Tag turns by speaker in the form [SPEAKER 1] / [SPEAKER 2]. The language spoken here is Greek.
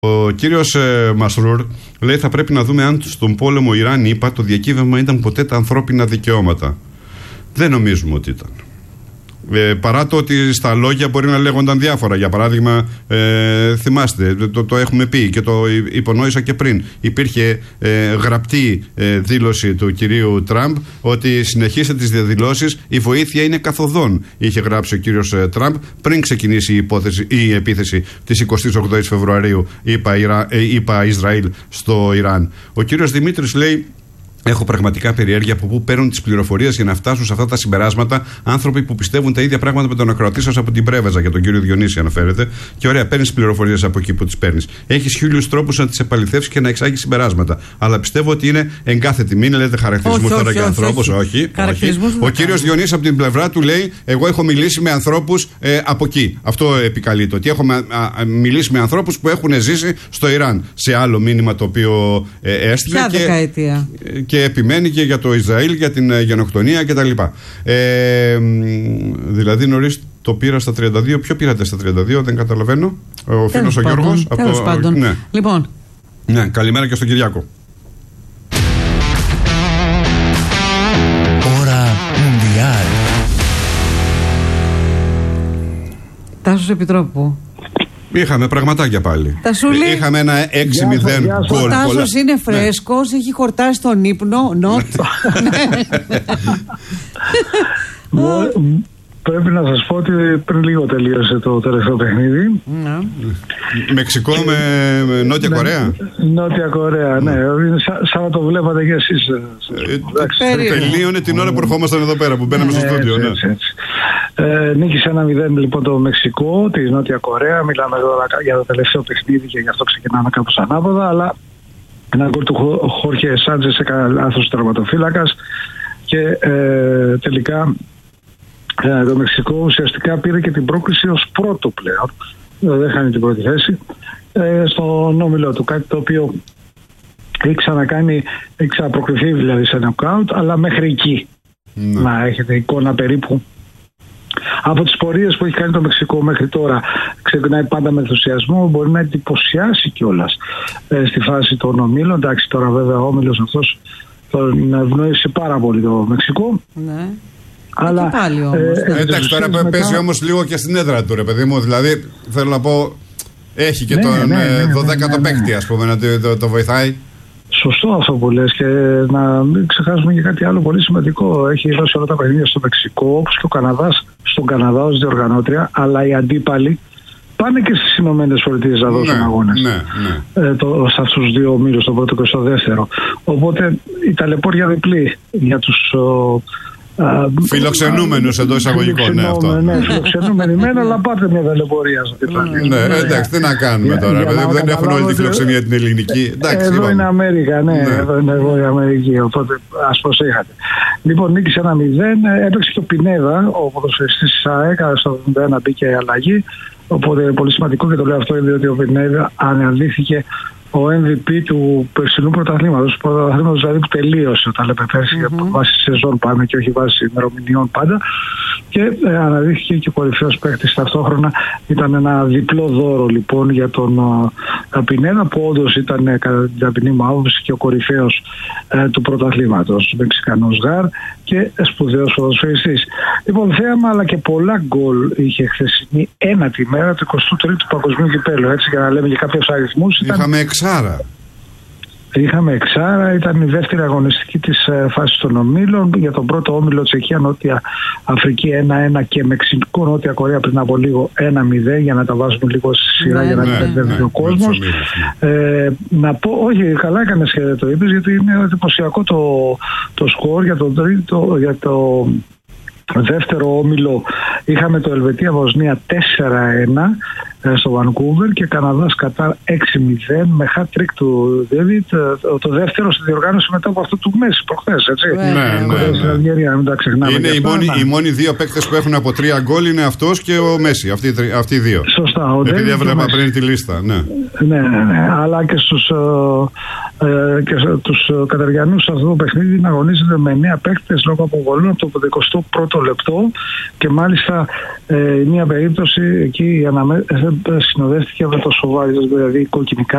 [SPEAKER 1] Ο κύριος Μασρούρ λέει θα πρέπει να δούμε αν στον πόλεμο Ιράν-ΗΠΑ το διακύβευμα ήταν ποτέ τα ανθρώπινα δικαιώματα. Δεν νομίζουμε ότι ήταν. Παρά το ότι στα λόγια μπορεί να λέγονταν διάφορα. Για παράδειγμα, θυμάστε, το έχουμε πει και το υπονόησα και πριν. Υπήρχε γραπτή δήλωση του κυρίου Τραμπ ότι συνεχίστε τις διαδηλώσεις, η βοήθεια είναι καθοδόν. Είχε γράψει ο κύριος Τραμπ πριν ξεκινήσει η επίθεση της 28ης Φεβρουαρίου, είπα Ισραήλ στο Ιράν. Ο κύριος Δημήτρης λέει: έχω πραγματικά περιέργεια από πού παίρνουν τις πληροφορίες για να φτάσουν σε αυτά τα συμπεράσματα άνθρωποι που πιστεύουν τα ίδια πράγματα με τον ακροατή σας από την Πρέβεζα, για τον κύριο Διονύση αναφέρεται. Και ωραία, παίρνεις πληροφορίες από εκεί που τις παίρνεις. Έχεις 1000 τρόπους να τις επαληθεύσεις και να εξάγεις συμπεράσματα. Αλλά πιστεύω ότι είναι εγκάθετη. Μην λέτε χαρακτηρισμούς τώρα για ανθρώπους. Όχι. Ο κύριος Διονύσης από την πλευρά του λέει: εγώ έχω μιλήσει με ανθρώπους από εκεί. Αυτό επικαλείται. Ότι έχω μιλήσει με ανθρώπους που έχουν ζήσει στο Ιράν. Σε άλλο μήνυμα το οποίο έστειλε.
[SPEAKER 2] Ποια δεκαετία?
[SPEAKER 1] Και επιμένει και για το Ισραήλ, για την γενοκτονία κτλ. Δηλαδή νωρίς το πήρα στα 32. Ποιο πήρατε στα 32, δεν καταλαβαίνω. Ο φίλος ο Γιώργος.
[SPEAKER 2] Τέλος πάντων.
[SPEAKER 1] Ναι.
[SPEAKER 2] Λοιπόν.
[SPEAKER 1] Ναι, καλημέρα και στον Κυριάκο.
[SPEAKER 3] Ώρα Μουντιάλ.
[SPEAKER 2] Τάσος Επιτρόπου.
[SPEAKER 1] Είχαμε πραγματάκια πάλι. Είχαμε ένα 6-0 γκολ.
[SPEAKER 2] Ο Τάσος είναι φρέσκος, έχει χορτάσει τον ύπνο.
[SPEAKER 4] Πρέπει να σας πω ότι πριν λίγο τελείωσε το τελευταίο παιχνίδι.
[SPEAKER 1] Μεξικό με Νότια Κορέα.
[SPEAKER 4] Νότια Κορέα, ναι. Σαν να το βλέπατε και εσείς.
[SPEAKER 1] Τελείωνε την ώρα που ερχόμασταν εδώ πέρα, που μπαίναμε στο στούντιο.
[SPEAKER 4] Νίκησε 1-0 λοιπόν το Μεξικό, τη Νότια Κορέα. Μιλάμε τώρα για το τελευταίο παιχνίδι και γι' αυτό ξεκινάμε κάπως ανάποδα. Αλλά ένα γκολ του Χόρχε Σάντζες έκανε λάθος τερματοφύλακας και τελικά το Μεξικό ουσιαστικά πήρε και την πρόκριση ως πρώτο πλέον. Δεν χάνει την πρώτη θέση στον όμιλο του. Κάτι το οποίο έχει ξανακάνει, έχει ξαναπροκριθεί δηλαδή σε νοκάουτ, αλλά μέχρι εκεί. Να έχετε εικόνα περίπου από τις πορείες που έχει κάνει το Μεξικό μέχρι τώρα. Ξεκινάει πάντα με ενθουσιασμό, μπορεί να εντυπωσιάσει κιόλας στη φάση των ομίλων. Εντάξει, τώρα βέβαια ο όμιλος αυτός τον ευνοήσει πάρα πολύ το Μεξικό.
[SPEAKER 2] Ναι.
[SPEAKER 4] Αλλά
[SPEAKER 2] πάλι όμως,
[SPEAKER 1] εντάξει, τώρα παίζει όμως λίγο και στην έδρα του, ρε παιδί μου. Δηλαδή, θέλω να πω, έχει και τον 12ο παίκτη, ας πούμε, να το βοηθάει.
[SPEAKER 4] Σωστό αυτό που λες, και να μην ξεχάσουμε και κάτι άλλο πολύ σημαντικό. Έχει δώσει όλα τα παιχνίδια στο Μεξικό, όπως και ο Καναδάς στον Καναδά ως διοργανώτρια, αλλά οι αντίπαλοι πάνε και στις Ηνωμένες Πολιτείες να δώσουν αγώνες. Σε αυτούς τους δύο ομίλους, τον πρώτο και στο δεύτερο. Οπότε η ταλαιπώρια διπλή για τους
[SPEAKER 1] φιλοξενούμενους εντός εισαγωγικών.
[SPEAKER 4] Ναι, φιλοξενούμενοι μεν, αλλά πάτε μια ταλαιπωρία.
[SPEAKER 1] Ναι, εντάξει, τι να κάνουμε τώρα, δεν έχουν όλη τη φιλοξενία την ελληνική.
[SPEAKER 4] Εδώ είναι Αμέρικα, ναι, εδώ είναι η Αμερική, οπότε ας προσέχατε. Λοιπόν, νίκησε 1-0, έπαιξε και ο Πινέδα, ο ποδοσφαιριστής της ΑΕΚ, στο 71 μπήκε η αλλαγή, οπότε πολύ σημαντικό, και το λέω αυτό διότι ο Πινέδα αναδείχθηκε ο MVP του περσινού πρωταθλήματος, δηλαδή που τελείωσε, όταν λέμε πέρσι, βάσει σεζόν πάμε και όχι βάσει ημερομηνιών πάντα, και αναδείχθηκε και ο κορυφαίος παίκτης ταυτόχρονα. Ήταν ένα διπλό δώρο λοιπόν για τον Πινέδα, που όντως ήταν κατά την ταπεινή μου άποψη και ο κορυφαίος του πρωταθλήματος, Μεξικανός Γαρ και σπουδαίος ποδοσφαιριστής. Λοιπόν, θέαμα αλλά και πολλά γκολ είχε χθεσινή ένατη μέρα του 23ου Παγκοσμίου Κυπέλλου, έτσι, για να λέμε και κάποιους αριθμούς.
[SPEAKER 1] Είχαμε εξάρα.
[SPEAKER 4] Είχαμε εξάρα, ήταν η δεύτερη αγωνιστική της φάσης των ομίλων. Για τον πρώτο όμιλο Τσεχία Νότια Αφρική 1-1 και Μεξικό Νότια Κορέα πριν από λίγο 1-0, για να τα βάζουμε λίγο στη σειρά για να μην μπερδεύει ο κόσμος. Να πω, όχι, καλά έκανες και το είπες, γιατί είναι εντυπωσιακό το σκορ για το δεύτερο όμιλο. Είχαμε το Ελβετία Βοσνία 4-1 στο Βανκούβερ και Καναδάς Κατάρ 6-0 με hat-trick του Ντέβιτ, το δεύτερο στη διοργάνωση μετά από αυτό του Μέση προχθές, έτσι.
[SPEAKER 1] Είναι οι μόνοι δύο παίκτες που έχουν από 3 γκολ, είναι αυτός και ο Μέση, αυτοί οι δύο.
[SPEAKER 4] Σωστά.
[SPEAKER 1] Επειδή έβλεπα πριν τη λίστα.
[SPEAKER 4] Ναι, αλλά και τους Καταριανούς σε αυτό το παιχνίδι να αγωνίζονται με 9 παίκτες λόγω αποβολών από το 21ο λεπτό, και μάλιστα μια περίπτωση εκεί συνοδεύτηκε με το σοβαρό, δηλαδή κόκκινη